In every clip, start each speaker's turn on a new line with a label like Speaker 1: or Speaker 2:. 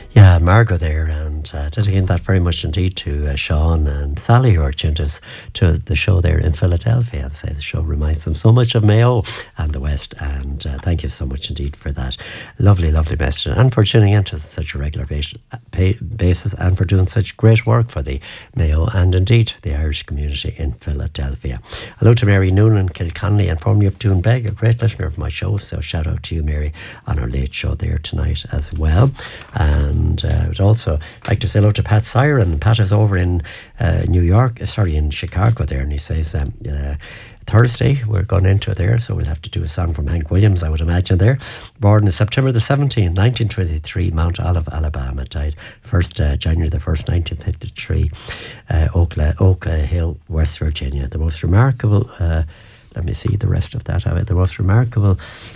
Speaker 1: Yeah, Margot there, and dedicating that very much indeed to Sean and Sally, who are tuned us to the show there in Philadelphia. I'd say the show reminds them so much of Mayo and the West, and thank you so much indeed for that lovely, lovely message, and for tuning in to such a regular basis, and for doing such great work for the Mayo and indeed the Irish community in Philadelphia. Hello to Mary Noonan, Kilconnelly, and formerly of Doonbeg, a great listener of my show, so shout out to you, Mary, on our late show there tonight as well. And I would also like to say hello to Pat Siren. Pat is over in in Chicago there, and he says Thursday we're going into there, so we'll have to do a song from Hank Williams, I would imagine there. Born on September the 17th, 1923, Mount Olive, Alabama. Died January the 1st, 1953, Oak Hill, West Virginia. The most remarkable, let me see the rest of that. The most remarkable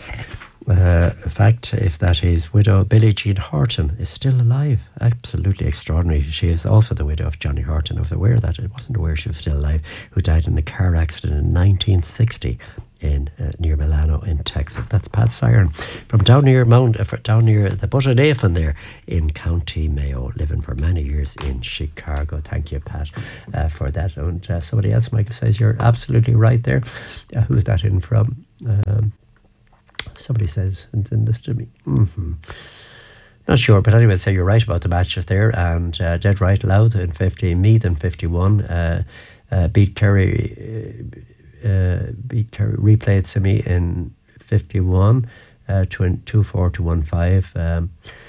Speaker 1: fact is that his widow, Billie Jean Horton, is still alive. Absolutely extraordinary. She is also the widow of Johnny Horton. I was aware that. I wasn't aware she was still alive, who died in a car accident in 1960 in near Milano in Texas. That's Pat Siren from down near the Butternathan there in County Mayo, living for many years in Chicago. Thank you, Pat, for that. And somebody else, Michael, says you're absolutely right there. Who's that in from? Somebody says, send this to me. Not sure, but anyway, so you're right about the matches there, and dead right. Louth in 50, Meath in 51, beat Kerry, replayed Simi in 51, 2-4 to 1-5.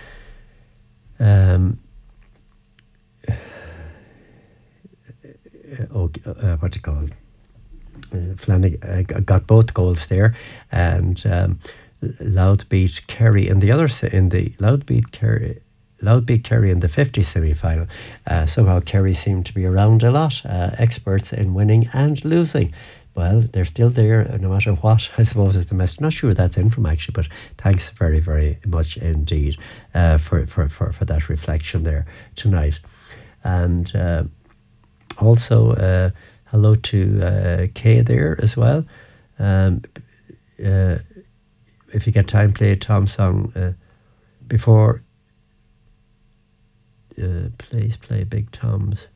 Speaker 1: What do you call it? Flanagan got both goals there, and Louth beat Kerry in the Louth beat Kerry in the 50 semi-final. Somehow Kerry seemed to be around a lot, experts in winning and losing. Well, they're still there no matter what, I suppose, is the message. Not sure that's in from actually, but thanks very, very much indeed for that reflection there tonight. And also hello to Kay there as well. If you get time, play a Tom song before. Please play Big Tom's.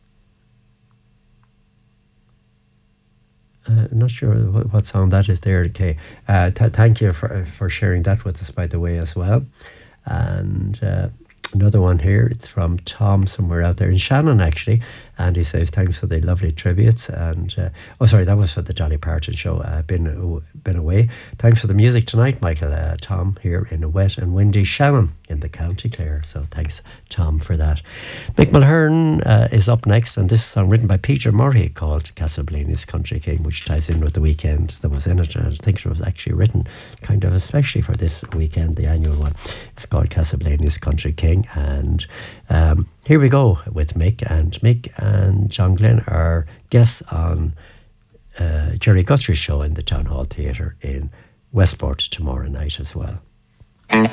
Speaker 1: I'm not sure what song that is there, Kay. Thank you for sharing that with us, by the way, as well. And another one here, it's from Tom somewhere out there in Shannon, actually, and he says thanks for the lovely tributes. And that was for the Dolly Parton show. Been away. Thanks for the music tonight, Michael. Tom here in a wet and windy Shannon in the County Clare. So thanks, Tom, for that. Mick Mulhern is up next, and this is a song written by Peter Murray called Casablanca's Country King, which ties in with the weekend that was in it. And I think it was actually written kind of especially for this weekend, the annual one. It's called Casablanca's Country King. And here we go with Mick and John Glenn are guests on Jerry Guthrie's show in the Town Hall Theatre in Westport tomorrow night as well.